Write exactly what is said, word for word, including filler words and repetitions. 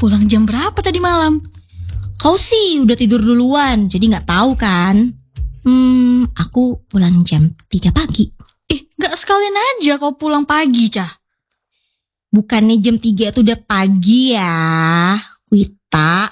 pulang jam berapa tadi malam? Kau sih udah tidur duluan, jadi gak tahu kan? Hmm, aku pulang jam tiga pagi. Ih, gak sekalian aja kau pulang pagi, Cah. Bukannya jam tiga itu udah pagi ya, Wita.